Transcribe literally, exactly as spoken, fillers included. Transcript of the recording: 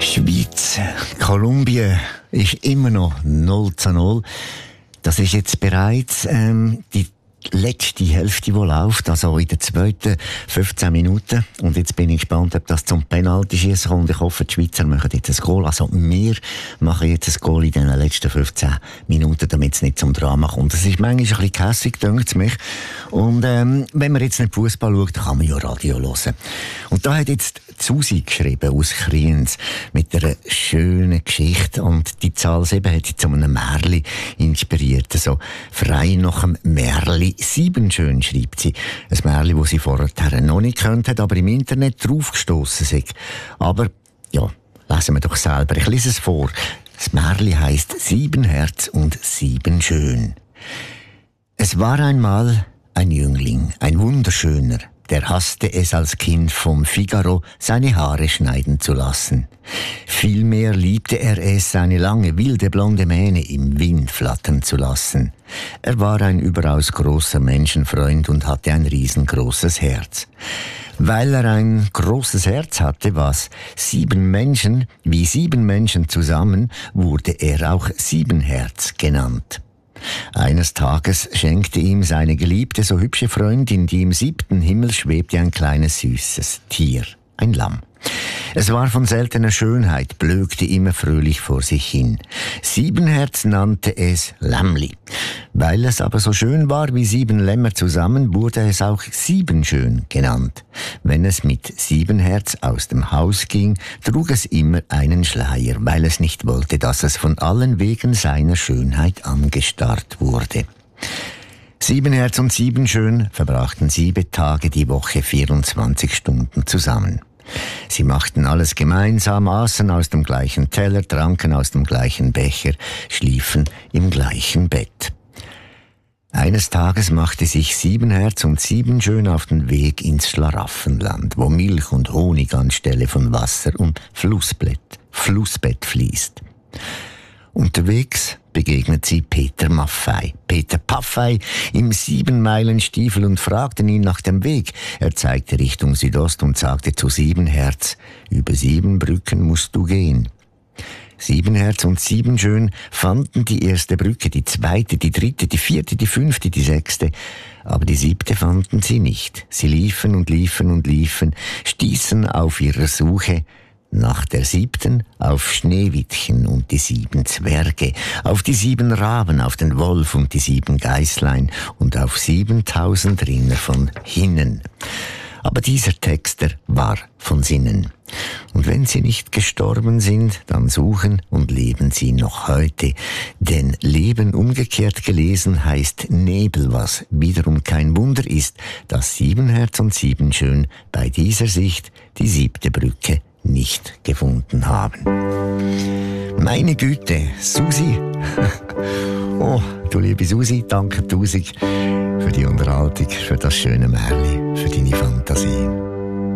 Schweiz, Kolumbien ist immer noch null zu null. Das ist jetzt bereits ähm, die letzte Hälfte, die läuft, also in den zweiten fünfzehn Minuten. Und jetzt bin ich gespannt, ob das zum Penalty-Schiessen kommt. Ich hoffe, die Schweizer machen jetzt ein Goal. Also wir machen jetzt ein Goal in den letzten fünfzehn Minuten, damit es nicht zum Drama kommt. Das ist manchmal ein bisschen kässig, denkt es mich. Und ähm, wenn man jetzt nicht Fußball schaut, dann kann man ja Radio hören. Und da hat jetzt Susi geschrieben aus Kriens mit einer schönen Geschichte. Und die Zahl sieben hat sie zu einem Märli inspiriert. Also frei nach dem Märli sieben schön, schreibt sie. Ein Märli, das sie vorher noch nicht gekannt hat, aber im Internet draufgestossen ist. Aber, ja, lesen wir doch selber. Ich lese es vor. Das Märli heisst Sieben Herz und Sieben Schön. Es war einmal ein Jüngling, ein wunderschöner, der hasste es als Kind vom Figaro, seine Haare schneiden zu lassen. Vielmehr liebte er es, seine lange, wilde, blonde Mähne im Wind flattern zu lassen. Er war ein überaus großer Menschenfreund und hatte ein riesengroßes Herz. Weil er ein großes Herz hatte, was sieben Menschen, wie sieben Menschen zusammen, wurde er auch Siebenherz genannt. Eines Tages schenkte ihm seine geliebte, so hübsche Freundin, die im siebten Himmel schwebte, ein kleines süßes Tier, ein Lamm. Es war von seltener Schönheit, blökte immer fröhlich vor sich hin. Siebenherz nannte es Lämmli. Weil es aber so schön war wie sieben Lämmer zusammen, wurde es auch Siebenschön genannt. Wenn es mit Siebenherz aus dem Haus ging, trug es immer einen Schleier, weil es nicht wollte, dass es von allen wegen seiner Schönheit angestarrt wurde. Siebenherz und Siebenschön verbrachten sieben Tage die Woche, vierundzwanzig Stunden zusammen. Sie machten alles gemeinsam, aßen aus dem gleichen Teller, tranken aus dem gleichen Becher, schliefen im gleichen Bett. Eines Tages machte sich Siebenherz und Siebenschön auf den Weg ins Schlaraffenland, wo Milch und Honig anstelle von Wasser und Flussbett, Flussbett fließt. Unterwegs begegnet sie Peter Maffei. Peter Paffei im Siebenmeilenstiefel und fragten ihn nach dem Weg. Er zeigte Richtung Südost und sagte zu Siebenherz, über sieben Brücken musst du gehen. Siebenherz und Siebenschön fanden die erste Brücke, die zweite, die dritte, die vierte, die fünfte, die sechste. Aber die siebte fanden sie nicht. Sie liefen und liefen und liefen, stießen auf ihrer Suche nach der siebten auf Schneewittchen und die sieben Zwerge, auf die sieben Raben, auf den Wolf und die sieben Geißlein und auf siebentausend Rinder von hinnen. Aber dieser Texter war von Sinnen. Und wenn sie nicht gestorben sind, dann suchen und leben sie noch heute. Denn Leben umgekehrt gelesen heißt Nebel, was wiederum kein Wunder ist, dass Siebenherz und Siebenschön bei dieser Sicht die siebte Brücke nicht gefunden haben. Meine Güte, Susi. Oh, du liebe Susi, danke tausend für die Unterhaltung, für das schöne Märli, für deine Fantasie.